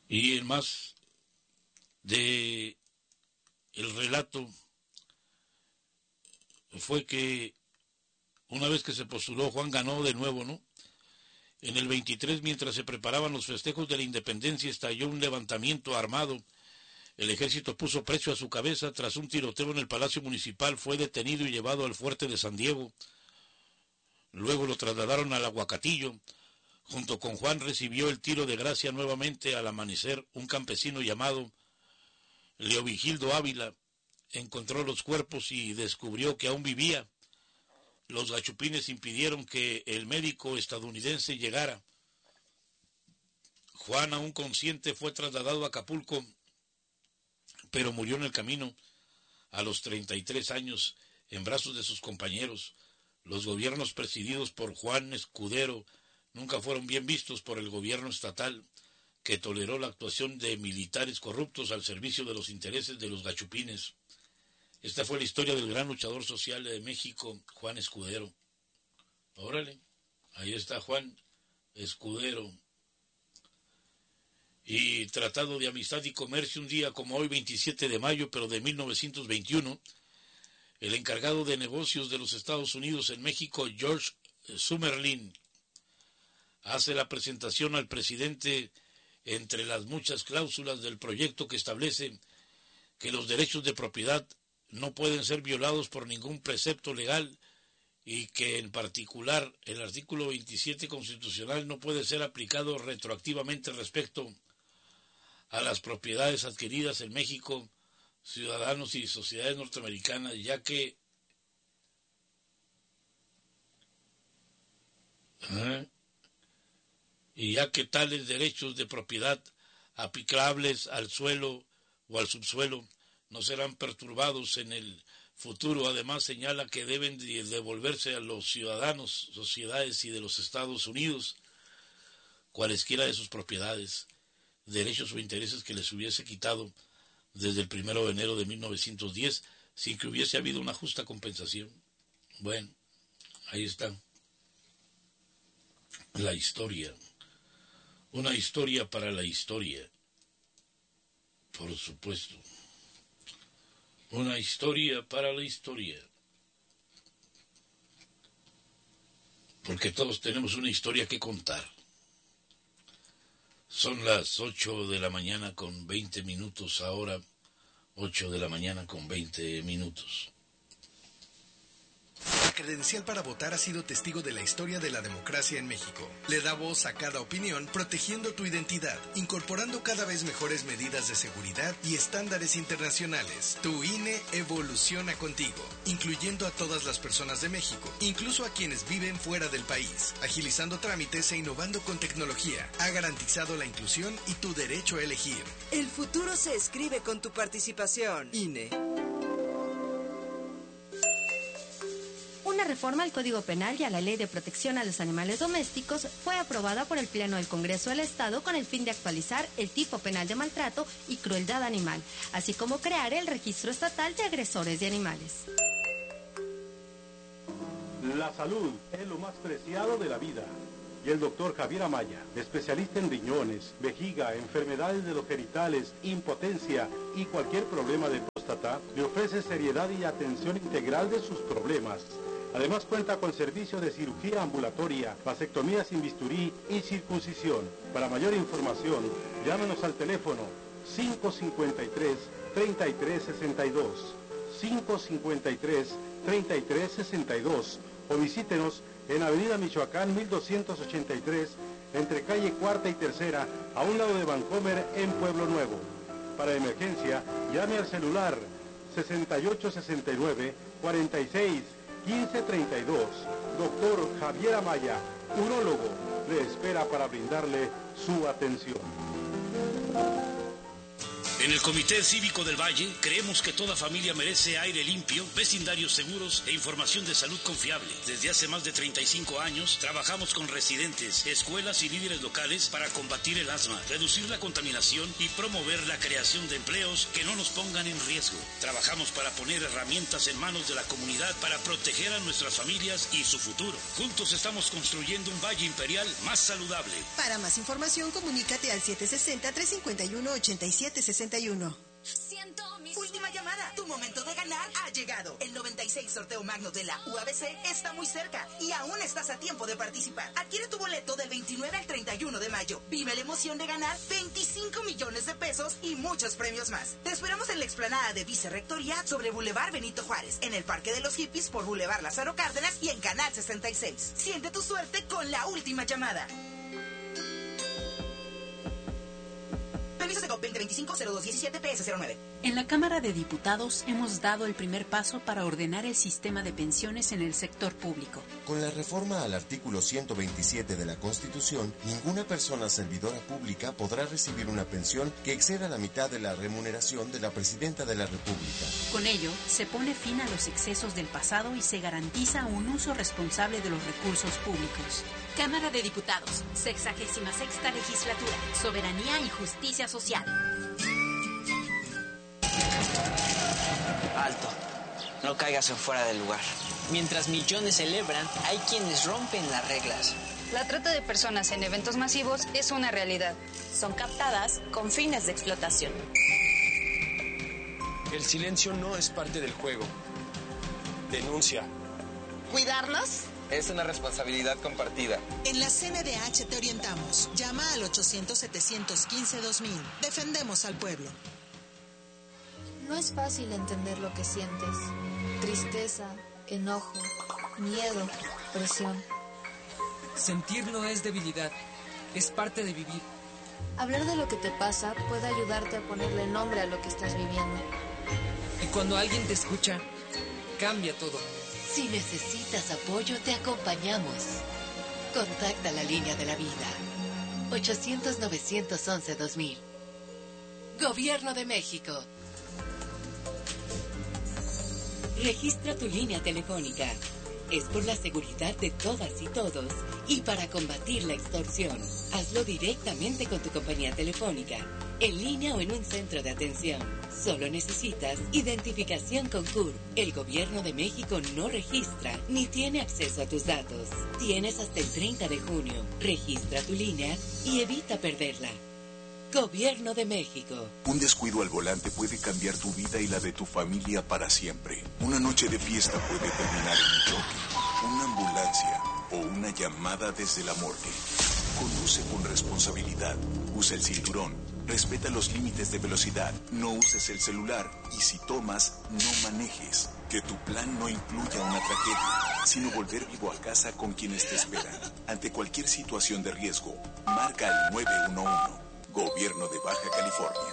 Y el más de el relato fue que una vez que se postuló, Juan ganó de nuevo, ¿no? En el 23, mientras se preparaban los festejos de la independencia, estalló un levantamiento armado. El ejército puso precio a su cabeza. Tras un tiroteo en el Palacio Municipal, fue detenido y llevado al fuerte de San Diego. Luego lo trasladaron al Aguacatillo. Junto con Juan recibió el tiro de gracia nuevamente al amanecer. Un campesino llamado Leovigildo Ávila encontró los cuerpos y descubrió que aún vivía. Los gachupines impidieron que el médico estadounidense llegara. Juan, aún consciente, fue trasladado a Acapulco, pero murió en el camino a los 33 años en brazos de sus compañeros. Los gobiernos presididos por Juan Escudero nunca fueron bien vistos por el gobierno estatal, que toleró la actuación de militares corruptos al servicio de los intereses de los gachupines. Esta fue la historia del gran luchador social de México, Juan Escudero. Órale, ahí está Juan Escudero. Y Tratado de Amistad y Comercio, un día como hoy, 27 de mayo, pero de 1921, el encargado de negocios de los Estados Unidos en México, George Summerlin, hace la presentación al presidente entre las muchas cláusulas del proyecto que establece que los derechos de propiedad no pueden ser violados por ningún precepto legal y que en particular el artículo 27 constitucional no puede ser aplicado retroactivamente respecto a las propiedades adquiridas en México, ciudadanos y sociedades norteamericanas, ya que tales derechos de propiedad aplicables al suelo o al subsuelo no serán perturbados en el futuro. Además, señala que deben devolverse a los ciudadanos, sociedades y de los Estados Unidos cualesquiera de sus propiedades, derechos o intereses que les hubiese quitado desde el 1 de enero de 1910 sin que hubiese habido una justa compensación. Bueno, ahí está la historia. Una historia para la historia, por supuesto. Una historia para la historia. Porque todos tenemos una historia que contar. Son las 8 de la mañana con 20 minutos ahora. 8 de la mañana con 20 minutos. La credencial para votar ha sido testigo de la historia de la democracia en México. Le da voz a cada opinión, protegiendo tu identidad, incorporando cada vez mejores medidas de seguridad y estándares internacionales. Tu INE evoluciona contigo, incluyendo a todas las personas de México, incluso a quienes viven fuera del país. Agilizando trámites e innovando con tecnología, ha garantizado la inclusión y tu derecho a elegir. El futuro se escribe con tu participación. INE. Una reforma al Código Penal y a la Ley de Protección a los Animales Domésticos fue aprobada por el Pleno del Congreso del Estado con el fin de actualizar el tipo penal de maltrato y crueldad animal, así como crear el Registro Estatal de Agresores de Animales. La salud es lo más preciado de la vida. Y el doctor Javier Amaya, especialista en riñones, vejiga, enfermedades de los genitales, impotencia y cualquier problema de próstata, le ofrece seriedad y atención integral de sus problemas. Además cuenta con servicio de cirugía ambulatoria, vasectomía sin bisturí y circuncisión. Para mayor información, llámenos al teléfono 553-3362, 553-3362 o visítenos en Avenida Michoacán 1283, entre calle Cuarta y Tercera, a un lado de Vancomer, en Pueblo Nuevo. Para emergencia, llame al celular 6869-461532. Doctor Javier Amaya, urólogo, le espera para brindarle su atención. En el Comité Cívico del Valle creemos que toda familia merece aire limpio, vecindarios seguros e información de salud confiable. Desde hace más de 35 años trabajamos con residentes, escuelas y líderes locales para combatir el asma, reducir la contaminación y promover la creación de empleos que no nos pongan en riesgo. Trabajamos para poner herramientas en manos de la comunidad para proteger a nuestras familias y su futuro. Juntos estamos construyendo un Valle Imperial más saludable. Para más información, comunícate al 760-351-8761. Última llamada. Tu momento de ganar ha llegado. El 96 sorteo magno de la UABC está muy cerca y aún estás a tiempo de participar. Adquiere tu boleto del 29 al 31 de mayo. Vive la emoción de ganar 25 millones de pesos y muchos premios más. Te esperamos en la explanada de Vicerrectoría sobre Boulevard Benito Juárez, en el Parque de los Hippies por Boulevard Lázaro Cárdenas y en Canal 66. Siente tu suerte con la última llamada. Permiso de COP 2025-0217 PS09. En la Cámara de Diputados hemos dado el primer paso para ordenar el sistema de pensiones en el sector público. Con la reforma al artículo 127 de la Constitución, ninguna persona servidora pública podrá recibir una pensión que exceda la mitad de la remuneración de la Presidenta de la República. Con ello, se pone fin a los excesos del pasado y se garantiza un uso responsable de los recursos públicos. Cámara de Diputados, 66ª Legislatura, Soberanía y Justicia Social. Alto, no caigas en fuera del lugar. Mientras millones celebran, hay quienes rompen las reglas. La trata de personas en eventos masivos es una realidad. Son captadas con fines de explotación. El silencio no es parte del juego. Denuncia. ¿Cuidarnos? Es una responsabilidad compartida. En la CNDH te orientamos. Llama al 800-715-2000. Defendemos al pueblo. No es fácil entender lo que sientes. Tristeza, enojo, miedo, presión. Sentir no es debilidad, es parte de vivir. Hablar de lo que te pasa puede ayudarte a ponerle nombre a lo que estás viviendo. Y cuando alguien te escucha, cambia todo. Si necesitas apoyo, te acompañamos. Contacta la línea de la vida. 800-911-2000. Gobierno de México. Registra tu línea telefónica. Es por la seguridad de todas y todos y para combatir la extorsión. Hazlo directamente con tu compañía telefónica, en línea o en un centro de atención. Solo necesitas identificación con CURP. El Gobierno de México no registra ni tiene acceso a tus datos. Tienes hasta el 30 de junio. Registra tu línea y evita perderla. Gobierno de México. Un descuido al volante puede cambiar tu vida y la de tu familia para siempre. Una noche de fiesta puede terminar en un choque, una ambulancia o una llamada desde la morgue. Conduce con responsabilidad. Usa el cinturón. Respeta los límites de velocidad. No uses el celular. Y si tomas, no manejes. Que tu plan no incluya una tragedia, sino volver vivo a casa con quienes te esperan. Ante cualquier situación de riesgo, marca el 911. Gobierno de Baja California.